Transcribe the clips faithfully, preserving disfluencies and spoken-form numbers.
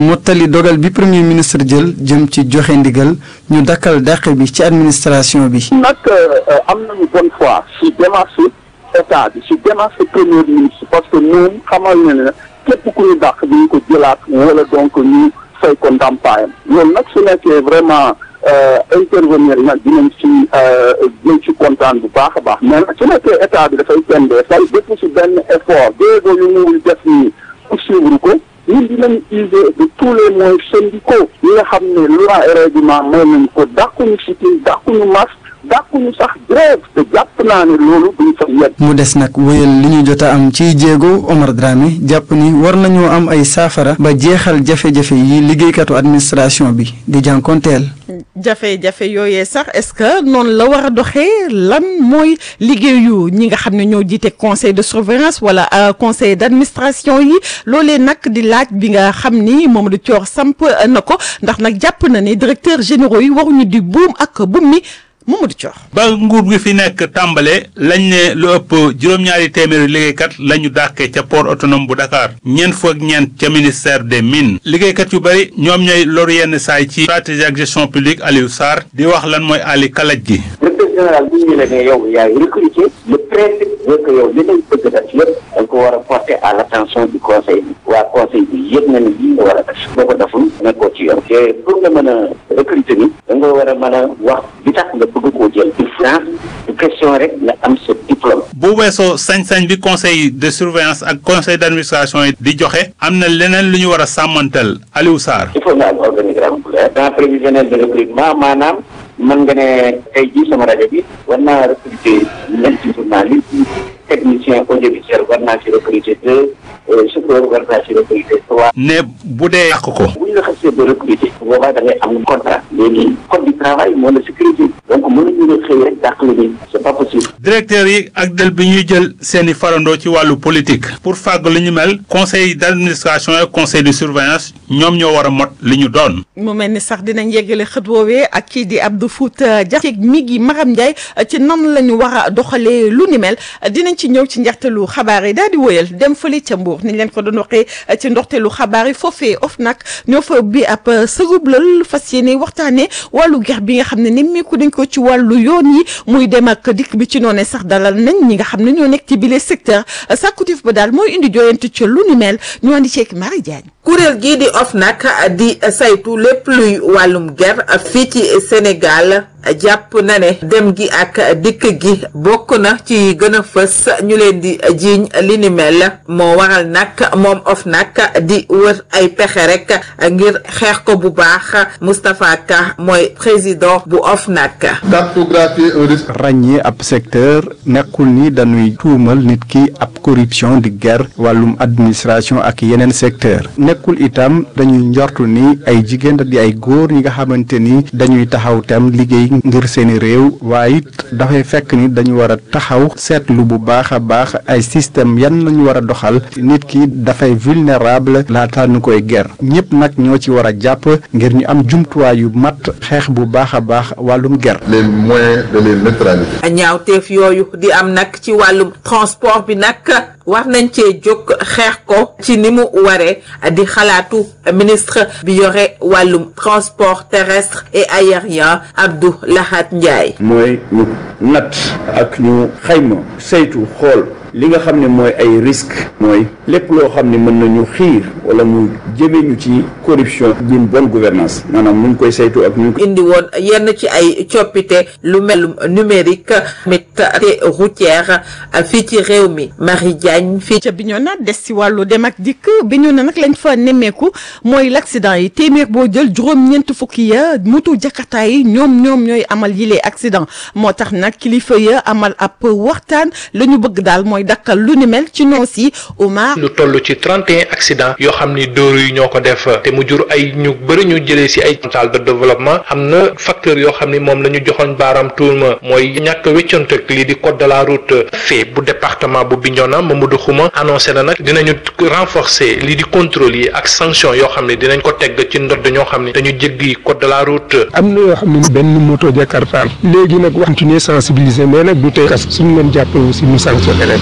mottali dogal bi premier ministre jël jëm ci joxe ndigal ñu dakkal dàq bi ci administration bi. nag am nañu bonne foi ci démarche état bi ci démarche premier ministre parce que ñoom xamal na ne képp ku ñu dàq bi ñu ko jëlaat wala donc ñu fay ko ndàmpaayam loolu nag su nekkee vraiment intervenir nag dinañ ci dinañ ci kontaan bu baax a baax mais nag su nekkee état bi dafay tendee say def ci benn effort déggoo yu muy def nii pour suivre ko ñun dinañ user de tous les moyens syndicaux yi nga xam ne loi et règlement may nañ ko dàquñu sitting dàquñu marche dàquñu sax grève te jàpp naa ne loolu duñ fa yegg. mu des nag wéyal li ñu jot a am ci jéego Omar Dramé jàpp ni war nañoo am ay saafara ba jeexal jafe-jafe yi liggéeykatu administration bi di jànkonteel. jafe-jafe yooyee sax est-ce que noonu la war a doxee lan mooy liggéeyu ñi nga xam ne ñoo jiite conseil de surveillance wala conseil d'administration yi loolee nag di laaj bi nga xam ni Mamadou Thior samp na ko ndax nag jàpp na ni directeur généraux yi waruñu di buum ak buum mi Mamadou Thior. ba nguur gi fi nekk tàmbale lañ ne lu ëpp juróom-ñaari téeméeri liggéeykat la ñu dàkkee ca port autonome bu Dakar ñeent fukk ak ñeent ca ministère des mines liggéeykat yu bëri ñoom ñooy loru yenn saay ci stratégie ak gestion publique Aliou Sarr di wax lan mooy ali kalaj gi. directeur général bu ñu la ne yow yaay recruté le principe veut que yow li ngay bëgg def yëpp da nga ko war a porter à l'attention du conseil bi waa conseil bi yëg na ni lii nga war a def boo ko deful nekkoo ci yoon te pour nga mën a recruter ni da nga war a mën a wax bi tax nga bëgg koo jël il France du question rek nga am sa diplôme. bu weesoo sañ-sañ bi conseil de surveillance ak conseil d'administration yi di joxe am na leneen lu ñu war a sàmmantel Aliou Sarr. il faut nga am organigramme bu leer. plan prévisionnel de recrutement maanaam mën nga ne tey jii sama rajo bi war naa recruter ñeenti journaliste technicien audiovisuel war naa ci recruter deux chauffeur war naa ci recruter trois. ne bu dee yàq ko. bu ñu la xasee ba recruter boobaa da ngay am contrat léegi code du travail moo la sécurité donc mënuñu la xëy rek dàq la ni c'est pas possible. directeur yi ak del bi ñuy jël seeni farandoo ci wàllu politique pour fàgg lu ñu mel conseil d'administration et conseil de surveillance ñoom ñoo war a mot li ñu doon. mu mel ni sax dinañ yeggale xët woowee ak kii di Abdou Fouta Dia mi gi Maram Ndiaye ci nan la ñu war a doxalee lu ni mel dinañ ci ñëw ci njeextalu xabaar yi daal di wóyal dem fële ca Mbour niñ leen ko doon waxee ci ndoxteelu xabaar yi foofee of nag ñoo fa bi ab sëgublal fas yéene waxtaanee wàllu gex bi nga xam ne nemmeeku dañ ko ci wàllu yoon yi muy dem ak dikk bi ci noone sax dalal nañ ñi nga xam ne ñoo nekk ci bile secteur sàkkutif ba daal mooy indi jooyante ci lu ni mel ñu andi ceeg Marie Diagne. kuréel gii di O F N A C di saytu lépp luy wàllum ger fii ci Sénégal jàpp na ne dem gi ak dikk gi bokk na ci gën a fës ñu leen di jiiñ li ni mel moo waral nag moom O F N A C di wër ay pexe rek ngir xeex ko bu baax Moustapha Ka mooy président bu O F N A C. cartographier un risque. ràññee ab secteur nekkul ni dañuy tuumal nit ki ab corruption di ger wàllum administration ak yeneen secteur nekkul itam dañuy njortu ni ay jigéen di ay góor ñi nga xamante ni dañuy taxaw tam liggéey ngir seeni réew waaye it dafay fekk ni dañu war a taxaw seetlu bu baax a baax ay système yan lañu war a doxal nit ki dafay vulnérable laata ñu koy ger ñëpp nag ñoo ci war a jàpp ngir ñu am jumtuwaay yu mat xeex bu baax a baax wàllum ger. les moyens de les neutraliser. ñaawteef yooyu di am nag ci wàllum transport bi nag war nañ cee jóg xeex ko ci ni mu waree di xalaatu ministre bi yore wàllum transport terrestre et aérien Abdou Lahat Ndiaye. mooy ñu natt ak ñu xayma saytu xool li nga xam ne mooy ay risques mooy lépp loo xam ne mën nañu xiir wala mu jëmee ñu ci corruption d'une bonne gouvernance maanaam nuñ koy saytu ak ñu indi woon yenn ci ay coppite lu mel numérique météo routière fii ci réew mi Marie Diagne fii ca Bignona des ci wàllu dem ak dikk Bignona nag lañ fa nemmeeku mooy l'accident yi téeméer boo jël juróom-ñeent fukki ya moto Jakarta yi ñoom ñoom ñooy amal yile accident moo tax nag kilifa ya amal ab waxtaan la ñu bëgg daal mooy dakkal lu ni mel ci noos yi Omar. lu toll ci trente et un accident yoo xam ni dóor yi ñoo ko def te mu jur ay ñu bëri ñu jëlee si ay centre de développement am na facteur yoo xam ni moom la ñu joxoon baaraam tuuma mooy ñàkk wéccante lii di code de la route fait bu département bu Bignona Mamadou Xuma annoncé na nag dinañu renforcer lii di contrôle yi ak sanction yoo xam ne dinañ ko teg ci ndodd ñoo xam ne dañu jéggi code de la route. am na yoo xam ne benn moto Jakarta léegi nag wax continuer sensibiliser mais nag du tey kas suñu leen jàppee aussi ñu sanctionné leen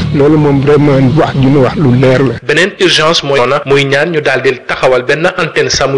loolu moom vraiment wax ju ñu wax lu leer la. beneen urgence mooy noona muy ñaan ñu daal di taxawal benn antenne SAMU